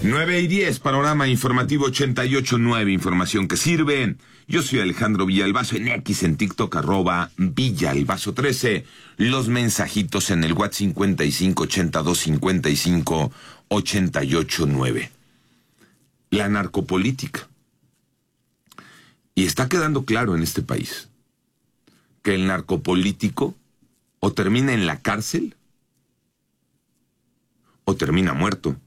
9:10, panorama informativo 88.9, información que sirve. Yo soy Alejandro Villalbazo, en X, en TikTok, @Villalbazo13. Los mensajitos en el WhatsApp 55825588.9. La narcopolítica. Y está quedando claro en este país que el narcopolítico o termina en la cárcel o termina muerto.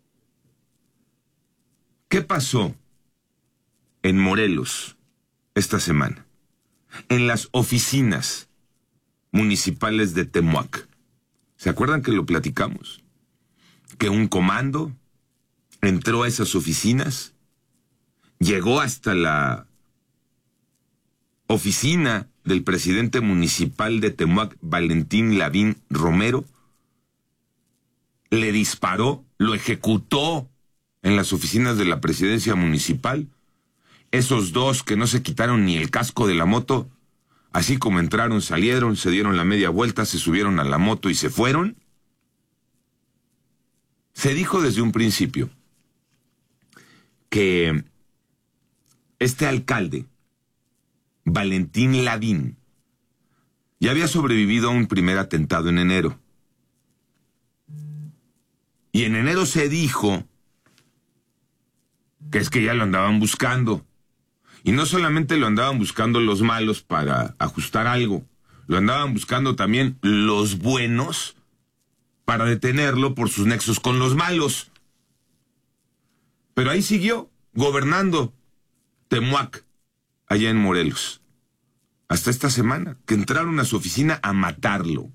¿Qué pasó en Morelos esta semana? En las oficinas municipales de Temuac. ¿Se acuerdan que lo platicamos? Que un comando entró a esas oficinas, llegó hasta la oficina del presidente municipal de Temuac, Valentín Lavín Romero, le disparó, lo ejecutó en las oficinas de la presidencia municipal. Esos dos que no se quitaron ni el casco de la moto, así como entraron, salieron, se dieron la media vuelta, se subieron a la moto y se fueron. Se dijo desde un principio que este alcalde, Valentín Lavín, ya había sobrevivido a un primer atentado en enero. Y en enero se dijo que es que ya lo andaban buscando. Y no solamente lo andaban buscando los malos para ajustar algo, lo andaban buscando también los buenos para detenerlo por sus nexos con los malos. Pero ahí siguió gobernando Temuac, allá en Morelos, hasta esta semana, que entraron a su oficina a matarlo.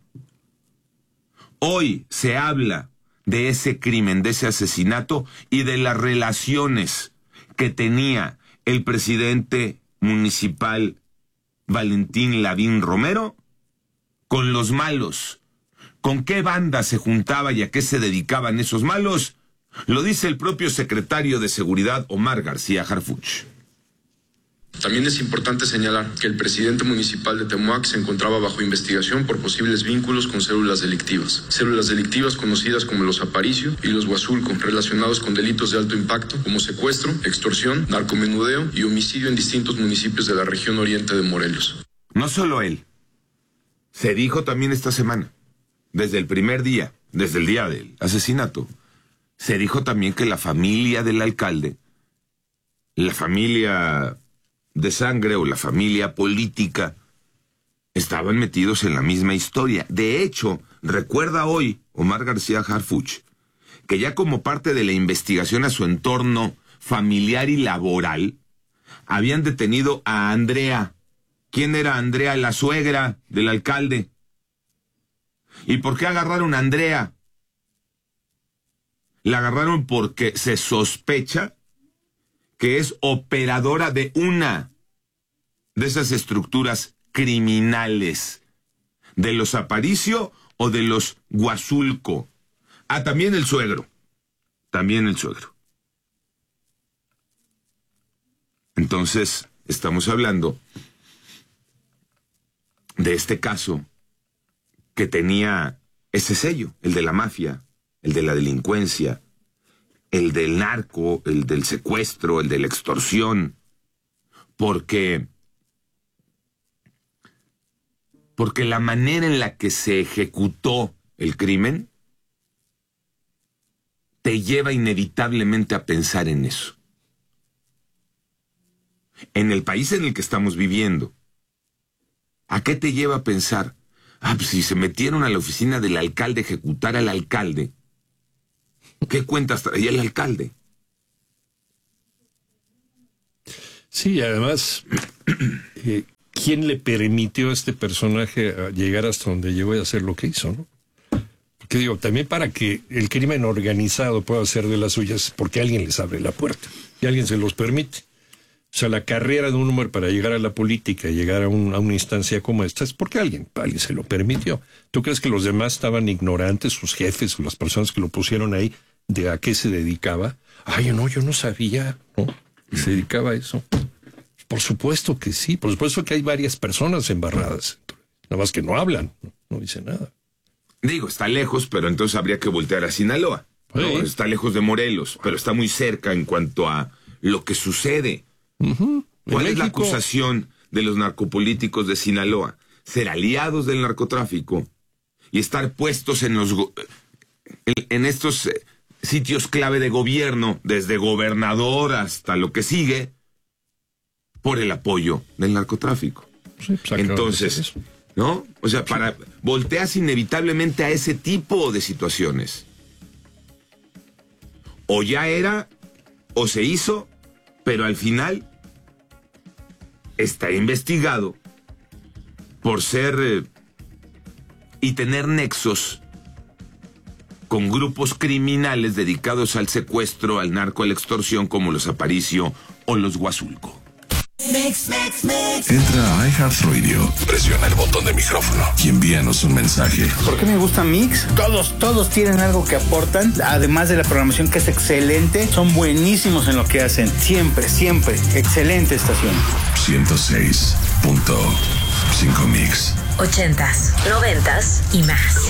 Hoy se habla de ese crimen, de ese asesinato y de las relaciones que tenía el presidente municipal Valentín Lavín Romero con los malos. ¿Con qué banda se juntaba y a qué se dedicaban esos malos? Lo dice el propio secretario de Seguridad, Omar García Harfuch. También es importante señalar que el presidente municipal de Temuac se encontraba bajo investigación por posibles vínculos con células delictivas conocidas como los Aparicio y los Huazulco, relacionados con delitos de alto impacto como secuestro, extorsión, narcomenudeo y homicidio en distintos municipios de la región oriente de Morelos. No solo él, se dijo también esta semana, desde el primer día, desde el día del asesinato, se dijo también que la familia del alcalde, la familia de sangre o la familia política, estaban metidos en la misma historia. De hecho, recuerda hoy Omar García Harfuch que ya como parte de la investigación a su entorno familiar y laboral, habían detenido a Andrea. ¿Quién era Andrea? La suegra del alcalde. ¿Y por qué agarraron a Andrea? La agarraron porque se sospecha que es operadora de una de esas estructuras criminales, de los Aparicio o de los Huazulco. Ah, también el suegro. Entonces, estamos hablando de este caso que tenía ese sello, el de la mafia, el de la delincuencia, el del narco, el del secuestro, el de la extorsión, porque la manera en la que se ejecutó el crimen te lleva inevitablemente a pensar en eso. En el país en el que estamos viviendo, ¿a qué te lleva a pensar? Pues si se metieron a la oficina del alcalde a ejecutar al alcalde, ¿qué cuentas traía el alcalde? Sí, además, ¿quién le permitió a este personaje a llegar hasta donde llegó y hacer lo que hizo, no? Porque digo, también para que el crimen organizado pueda hacer de las suyas, porque alguien les abre la puerta y alguien se los permite. O sea, la carrera de un hombre para llegar a la política y llegar a una instancia como esta es porque alguien se lo permitió. ¿Tú crees que los demás estaban ignorantes, sus jefes o las personas que lo pusieron ahí, de a qué se dedicaba? Ay, no, yo no sabía, ¿no? ¿Se dedicaba a eso? Por supuesto que sí, por supuesto que hay varias personas embarradas. Nada más que no hablan, no dicen nada. Digo, está lejos, pero entonces habría que voltear a Sinaloa. ¿no? Está lejos de Morelos, pero está muy cerca en cuanto a lo que sucede. ¿Cuál es la acusación de los narcopolíticos de Sinaloa? Ser aliados del narcotráfico y estar puestos en estos sitios clave de gobierno, desde gobernador hasta lo que sigue, por el apoyo del narcotráfico. Sí, entonces, ¿no? O sea, volteas inevitablemente a ese tipo de situaciones. O ya era, o se hizo, pero al final está investigado por ser y tener nexos con grupos criminales dedicados al secuestro, al narco, a la extorsión, como los Aparicio o los Huazulco. Entra a iHeartRadio, presiona el botón de micrófono y envíanos un mensaje. ¿Por qué me gusta Mix? Todos tienen algo que aportan, además de la programación que es excelente, son buenísimos en lo que hacen, siempre, excelente estación. 106.5 Mix. 80s, 90s y más.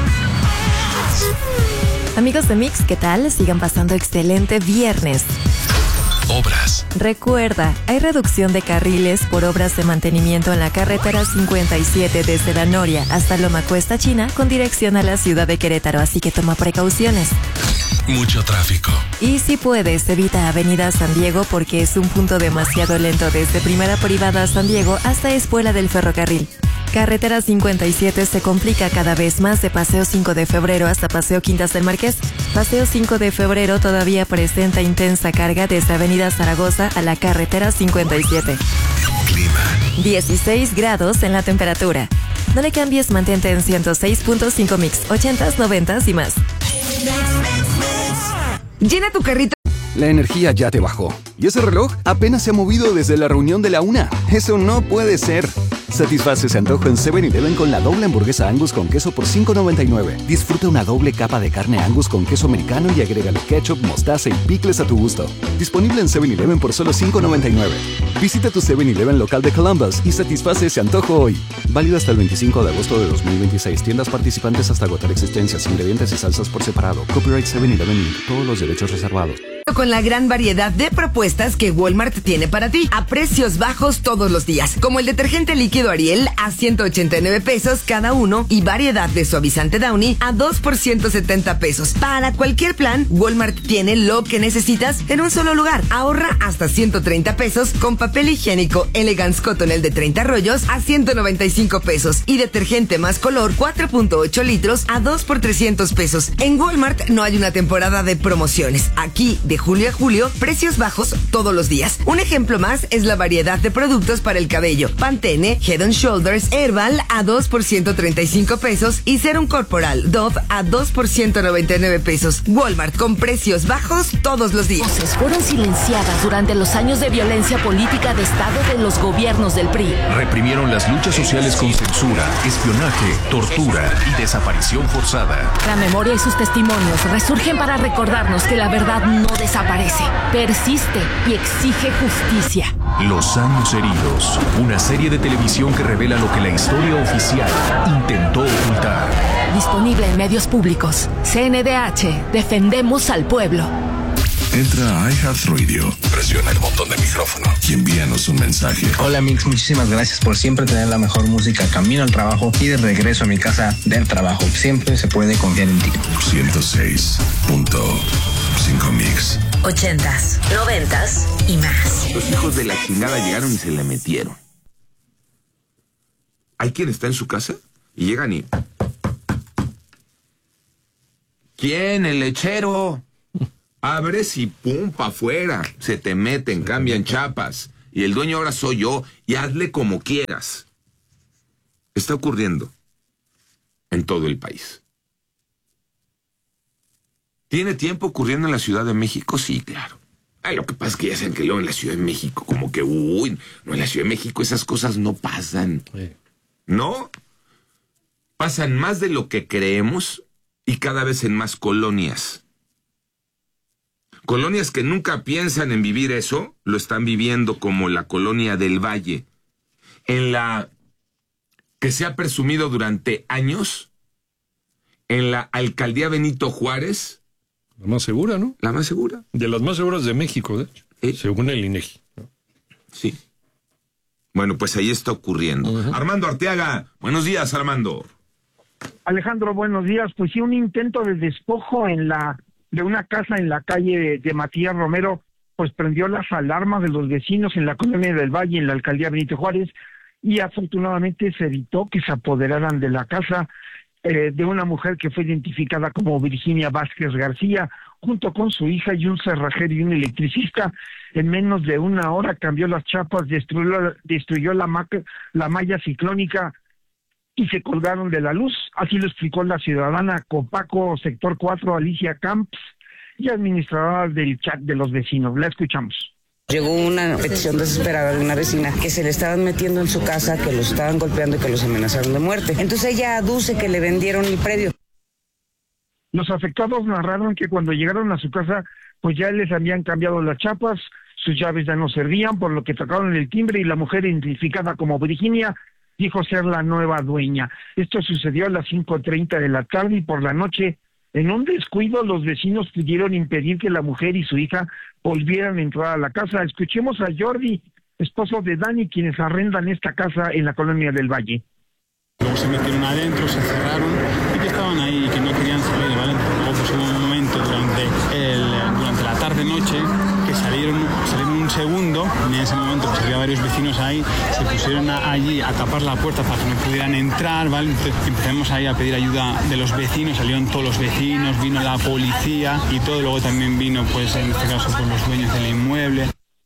Amigos de Mix, ¿qué tal? Sigan pasando excelente viernes. Obras. Recuerda, hay reducción de carriles por obras de mantenimiento en la carretera 57 desde La Noria hasta Loma Cuesta China con dirección a la ciudad de Querétaro, así que toma precauciones. Mucho tráfico. Y si puedes, evita Avenida San Diego porque es un punto demasiado lento desde Primera Privada San Diego hasta Espuela del Ferrocarril. Carretera 57 se complica cada vez más de Paseo 5 de Febrero hasta Paseo Quintas del Marqués. Paseo 5 de Febrero todavía presenta intensa carga desde Avenida Zaragoza a la carretera 57. Clima. 16 grados en la temperatura. No le cambies, mantente en 106.5 Mix, 80s, 90s y más. Llena tu carrito. La energía ya te bajó. ¿Y ese reloj apenas se ha movido desde la reunión de la 1? ¡Eso no puede ser! Satisface ese antojo en 7-Eleven con la doble hamburguesa Angus con queso por $5.99. Disfruta una doble capa de carne Angus con queso americano y agrégale ketchup, mostaza y picles a tu gusto. Disponible en 7-Eleven por solo $5.99. Visita tu 7-Eleven local de Columbus y satisface ese antojo hoy. Válido hasta el 25 de agosto de 2026. Tiendas participantes hasta agotar existencias, ingredientes y salsas por separado. Copyright 7-Eleven Inc. Todos los derechos reservados. Con la gran variedad de propuestas que Walmart tiene para ti, a precios bajos todos los días, como el detergente líquido Ariel a 189 pesos cada uno y variedad de suavizante Downy a 2 por 170 pesos. Para cualquier plan, Walmart tiene lo que necesitas en un solo lugar. Ahorra hasta 130 pesos con papel higiénico Elegance Cotton el de 30 rollos a 195 pesos y detergente más color 4.8 litros a 2 por 300 pesos. En Walmart no hay una temporada de promociones. Aquí, de julio a julio, precios bajos todos los días. Un ejemplo más es la variedad de productos para el cabello. Pantene, Head & Shoulders, Herbal a 2 por 135 pesos y Serum Corporal Dove a 2 por 199 pesos. Walmart con precios bajos todos los días. Voces fueron silenciadas durante los años de violencia política de Estado de los gobiernos del PRI. Reprimieron las luchas sociales con censura, espionaje, tortura y desaparición forzada. La memoria y sus testimonios resurgen para recordarnos que la verdad no desaparece, persiste y exige justicia. Los años heridos, una serie de televisión que revela lo que la historia oficial intentó ocultar. Disponible en medios públicos. CNDH, defendemos al pueblo. Entra a iHeartRadio, presiona el botón de micrófono y envíanos un mensaje. Hola Mix, muchísimas gracias por siempre tener la mejor música camino al trabajo y de regreso a mi casa del trabajo. Siempre se puede confiar en ti. 106.5 Mix. 80s, 90s y más. Los hijos de la chingada llegaron y se le metieron. Hay quien está en su casa y llegan y... ¿Quién? El lechero. Abres y pum, pa' afuera. Se te meten, cambian chapas. Y el dueño ahora soy yo. Y hazle como quieras. Está ocurriendo en todo el país. ¿Tiene tiempo ocurriendo en la Ciudad de México? Sí, claro. Lo que pasa es que ya saben que luego en la Ciudad de México, como que, no, en la Ciudad de México esas cosas no pasan. Sí. ¿No? Pasan más de lo que creemos y cada vez en más colonias. Colonias que nunca piensan en vivir eso, lo están viviendo, como la colonia del Valle, en la que se ha presumido durante años, en la alcaldía Benito Juárez, La más segura, ¿no? La más segura. De las más seguras de México, de hecho, según el INEGI. Sí. Bueno, pues ahí está ocurriendo. Armando Arteaga, buenos días, Armando. Alejandro, buenos días. Pues sí, un intento de despojo de una casa en la calle de Matías Romero, pues prendió las alarmas de los vecinos en la colonia del Valle, en la alcaldía Benito Juárez, y afortunadamente se evitó que se apoderaran de la casa de una mujer que fue identificada como Virginia Vázquez García, junto con su hija y un cerrajero y un electricista. En menos de una hora cambió las chapas, destruyó la malla ciclónica y se colgaron de la luz. Así lo explicó la ciudadana Copaco Sector 4, Alicia Camps, y administradora del chat de los vecinos. La escuchamos. Llegó una petición desesperada de una vecina que se le estaban metiendo en su casa, que los estaban golpeando y que los amenazaron de muerte. Entonces ella aduce que le vendieron el predio. Los afectados narraron que cuando llegaron a su casa, pues ya les habían cambiado las chapas, sus llaves ya no servían, por lo que tocaron el timbre y la mujer identificada como Virginia dijo ser la nueva dueña. Esto sucedió a las 5:30 de la tarde y por la noche, en un descuido, los vecinos pudieron impedir que la mujer y su hija volvieran a entrar a la casa. Escuchemos a Jordi, esposo de Dani, quienes arrendan esta casa en la colonia del Valle. Luego se metieron adentro, se cerraron y que estaban ahí y que no querían salir, ¿vale? Luego pues hubo un momento durante la tarde-noche que salieron un segundo, y en ese momento pues había varios vecinos ahí, se pusieron allí a tapar la puerta para que no pudieran entrar, ¿vale? Entonces empezamos ahí a pedir ayuda de los vecinos, salieron todos los vecinos, vino la policía y todo, luego también vino pues en este caso pues los dueños del inmueble.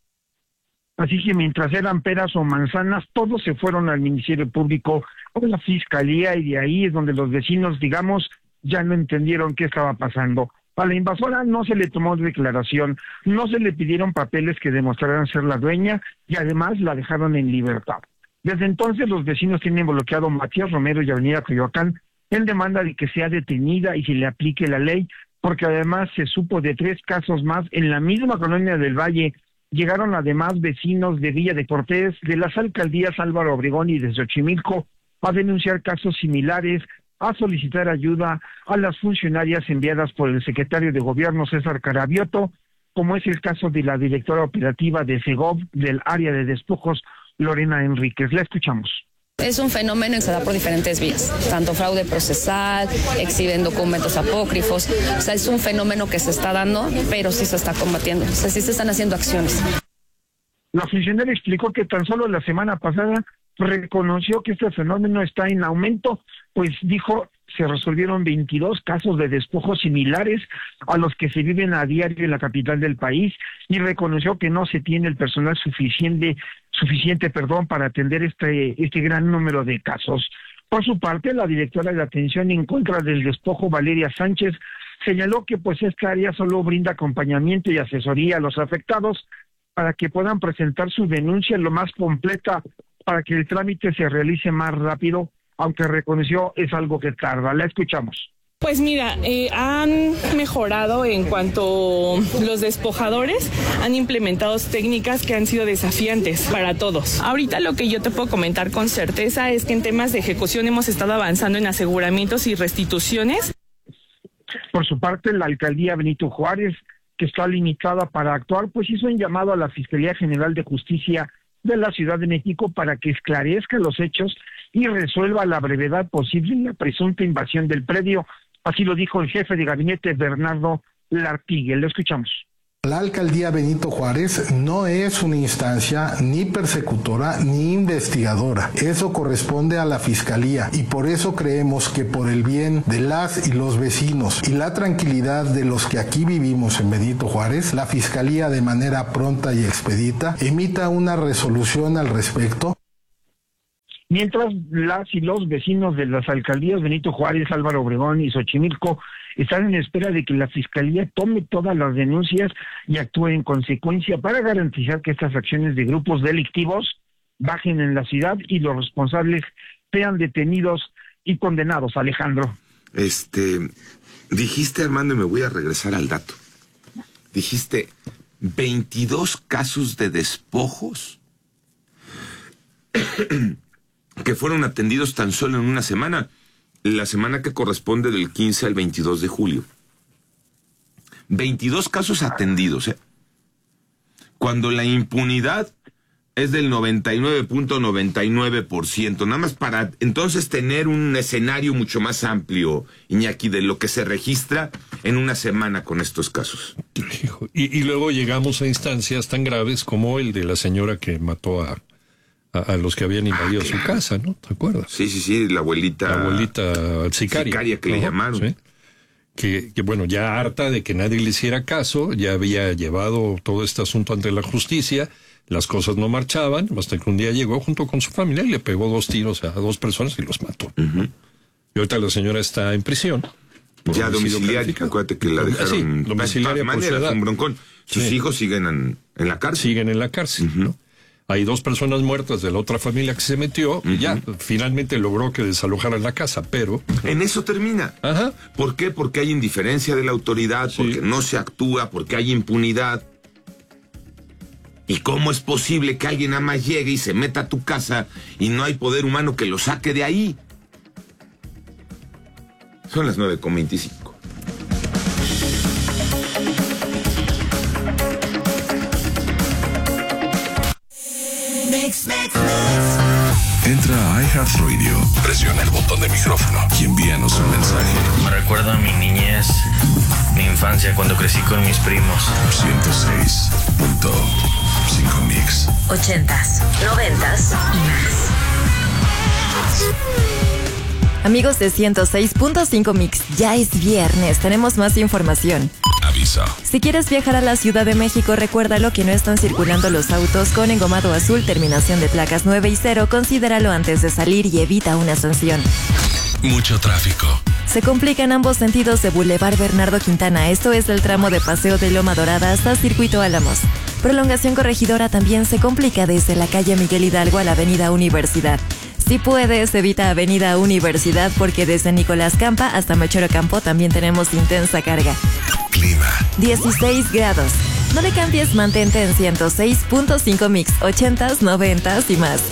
Así que mientras eran peras o manzanas, todos se fueron al Ministerio Público o la Fiscalía, y de ahí es donde los vecinos, digamos, ya no entendieron qué estaba pasando. A la invasora no se le tomó declaración, no se le pidieron papeles que demostraran ser la dueña y además la dejaron en libertad. Desde entonces los vecinos tienen bloqueado Matías Romero y Avenida Coyoacán en demanda de que sea detenida y se le aplique la ley, porque además se supo de 3 casos más en la misma colonia del Valle. Llegaron además vecinos de Villa de Cortés, de las alcaldías Álvaro Obregón y de Xochimilco, a denunciar casos similares, a solicitar ayuda a las funcionarias enviadas por el secretario de Gobierno César Carabioto, como es el caso de la directora operativa de Segov del área de despojos, Lorena Enríquez. La escuchamos. Es un fenómeno que se da por diferentes vías, tanto fraude procesal, exhiben documentos apócrifos, o sea, es un fenómeno que se está dando, pero sí se está combatiendo, o sea, sí se están haciendo acciones. La funcionaria explicó que tan solo la semana pasada reconoció que este fenómeno está en aumento, pues dijo se resolvieron 22 casos de despojos similares a los que se viven a diario en la capital del país, y reconoció que no se tiene el personal suficiente para atender este gran número de casos. Por su parte, la directora de atención en contra del despojo, Valeria Sánchez, señaló que pues esta área solo brinda acompañamiento y asesoría a los afectados para que puedan presentar su denuncia lo más completa para que el trámite se realice más rápido, aunque reconoció es algo que tarda. La escuchamos. Pues mira, han mejorado en cuanto los despojadores han implementado técnicas que han sido desafiantes para todos. Ahorita lo que yo te puedo comentar con certeza es que en temas de ejecución hemos estado avanzando en aseguramientos y restituciones. Por su parte, la alcaldía Benito Juárez, que está limitada para actuar, pues hizo un llamado a la Fiscalía General de Justicia de la Ciudad de México para que esclarezca los hechos y resuelva a la brevedad posible la presunta invasión del predio. Así lo dijo el jefe de gabinete, Bernardo Lartigue. Lo escuchamos. La alcaldía Benito Juárez no es una instancia ni persecutora ni investigadora. Eso corresponde a la fiscalía, y por eso creemos que por el bien de las y los vecinos y la tranquilidad de los que aquí vivimos en Benito Juárez, la fiscalía de manera pronta y expedita emita una resolución al respecto. Mientras las y los vecinos de las alcaldías Benito Juárez, Álvaro Obregón y Xochimilco están en espera de que la Fiscalía tome todas las denuncias y actúe en consecuencia para garantizar que estas acciones de grupos delictivos bajen en la ciudad y los responsables sean detenidos y condenados. Alejandro. Dijiste, Armando, y me voy a regresar al dato. Dijiste 22 casos de despojos que fueron atendidos tan solo en una semana, la semana que corresponde del 15 al 22 de julio. 22 casos atendidos, cuando la impunidad es del 99.99%, nada más para entonces tener un escenario mucho más amplio, Iñaki, de lo que se registra en una semana con estos casos. Y luego llegamos a instancias tan graves como el de la señora que mató a los que habían invadido su casa, ¿no? ¿Te acuerdas? Sí, la abuelita sicaria. Sicaria que le llamaron. ¿Sí? Que bueno, ya harta de que nadie le hiciera caso, ya había llevado todo este asunto ante la justicia, las cosas no marchaban, hasta que un día llegó junto con su familia y le pegó 2 tiros a 2 personas y los mató. Y ahorita la señora está en prisión. Ya domiciliaria, acuérdate que la dejaron... domiciliaria por su edad. Un broncón. Sus hijos siguen en la cárcel. Siguen en la cárcel, ¿no? Hay 2 personas muertas de la otra familia que se metió y ya finalmente logró que desalojaran la casa, pero... En eso termina. ¿Por qué? Porque hay indiferencia de la autoridad, porque no se actúa, porque hay impunidad. ¿Y cómo es posible que alguien nada más llegue y se meta a tu casa y no hay poder humano que lo saque de ahí? Son las 9:25. Entra a iHeartRadio, presiona el botón de micrófono y envíanos un mensaje. Me recuerda a mi niñez, mi infancia cuando crecí con mis primos. 106.5 Mix. 80s, 90s y más. Amigos de 106.5 Mix, ya es viernes, tenemos más información. Aviso. Si quieres viajar a la Ciudad de México, recuérdalo que no están circulando los autos con engomado azul, terminación de placas 9 y 0. Considéralo antes de salir y evita una sanción. Mucho tráfico. Se complican ambos sentidos de Boulevard Bernardo Quintana. Esto es del tramo de Paseo de Loma Dorada hasta Circuito Álamos. Prolongación Corregidora también se complica desde la calle Miguel Hidalgo a la avenida Universidad. Si puedes, evita avenida Universidad porque desde Nicolás Campa hasta Mechero Campo también tenemos intensa carga. Clima. 16 grados. No le cambies, mantente en 106.5 Mix, 80s, 90s y más.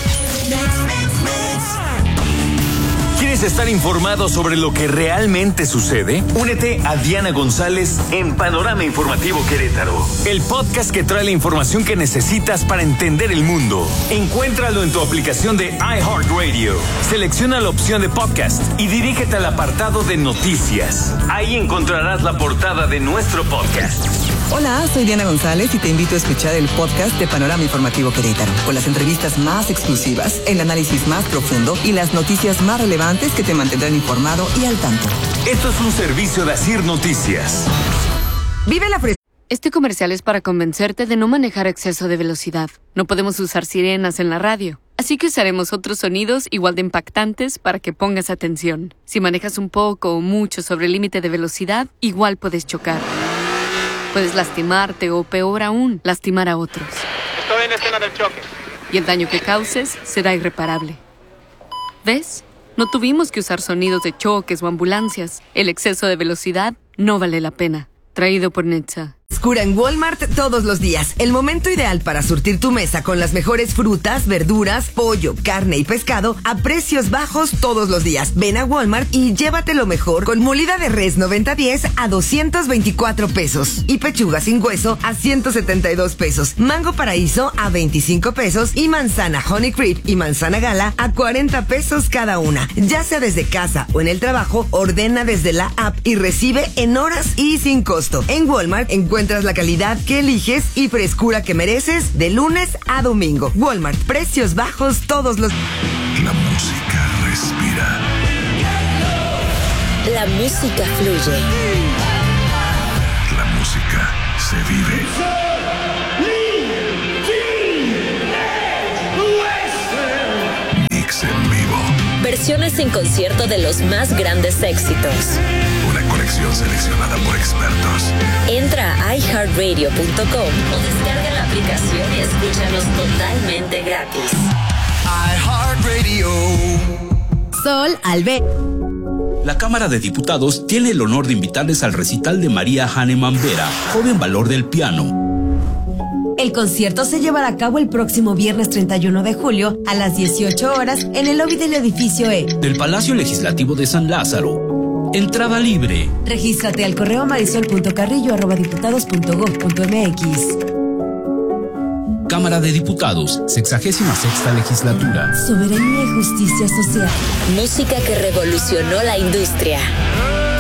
¿Quieres estar informado sobre lo que realmente sucede? Únete a Diana González en Panorama Informativo Querétaro, el podcast que trae la información que necesitas para entender el mundo. Encuéntralo en tu aplicación de iHeartRadio. Selecciona la opción de podcast y dirígete al apartado de noticias. Ahí encontrarás la portada de nuestro podcast. Hola, soy Diana González y te invito a escuchar el podcast de Panorama Informativo Querétaro, con las entrevistas más exclusivas, el análisis más profundo y las noticias más relevantes que te mantendrán informado y al tanto. Esto es un servicio de Asir Noticias. Vive la Este comercial es para convencerte de no manejar a exceso de velocidad. No podemos usar sirenas en la radio, así que usaremos otros sonidos igual de impactantes para que pongas atención. Si manejas un poco o mucho sobre el límite de velocidad, igual puedes chocar. Puedes lastimarte o, peor aún, lastimar a otros. Estoy en la escena del choque. Y el daño que causes será irreparable. ¿Ves? No tuvimos que usar sonidos de choques o ambulancias. El exceso de velocidad no vale la pena. Traído por Netza. Frescura en Walmart todos los días. El momento ideal para surtir tu mesa con las mejores frutas, verduras, pollo, carne y pescado a precios bajos todos los días. Ven a Walmart y llévate lo mejor con molida de res 90-10 a 224 pesos y pechuga sin hueso a 172 pesos. Mango paraíso a 25 pesos y manzana Honey Creep y manzana Gala a 40 pesos cada una. Ya sea desde casa o en el trabajo, ordena desde la app y recibe en horas y sin costo. En Walmart encuentras la calidad que eliges y frescura que mereces de lunes a domingo. Walmart, precios bajos todos los... La música respira. La música fluye. La música se vive. Mix en vivo. Versiones en concierto de los más grandes éxitos. Una colección seleccionada por expertos. Entra a iHeartRadio.com o descarga la aplicación y escúchanos totalmente gratis. iHeartRadio. Sol al B. La Cámara de Diputados tiene el honor de invitarles al recital de María Hahnemann Vera, joven valor del piano. El concierto se llevará a cabo el próximo viernes 31 de julio a las 18 horas en el lobby del edificio E del Palacio Legislativo de San Lázaro. Entrada libre. Regístrate al correo marisol.carrillo@diputados.gov.mx. Cámara de Diputados, 66ª legislatura. Soberanía y justicia social. Música que revolucionó la industria.